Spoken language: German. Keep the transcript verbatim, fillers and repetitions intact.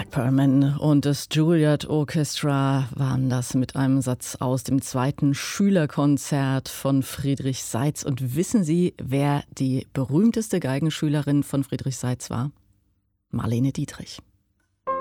Zac Perlman und das Juilliard Orchestra waren das mit einem Satz aus dem zweiten Schülerkonzert von Friedrich Seitz. Und wissen Sie, wer die berühmteste Geigenschülerin von Friedrich Seitz war? Marlene Dietrich.